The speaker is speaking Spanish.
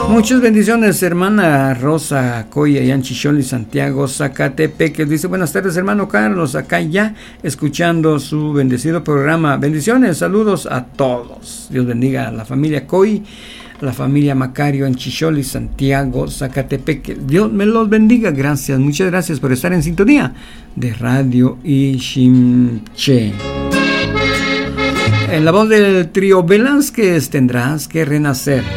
Muchas bendiciones, hermana Rosa Coya, Yanchicholi, Santiago, Zacatepec, que dice: buenas tardes, hermano Carlos, acá ya escuchando su bendecido programa. Bendiciones, saludos a todos. Dios bendiga a la familia Coy, a la familia Macario en Chicholi, Santiago, Zacatepec. Dios me los bendiga. Gracias, muchas gracias por estar en sintonía de Radio Iximché. En la voz del trío Velázquez, Tendrás que renacer.